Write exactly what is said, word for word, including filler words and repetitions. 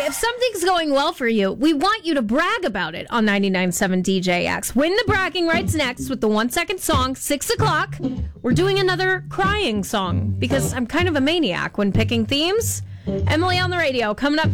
if something's going well for you, we want you to brag about it on ninety-nine point seven D J X. Win the bragging rights next with the one-second song, six o'clock. We're doing another crying song because I'm kind of a maniac when picking themes. Emily on the radio, coming up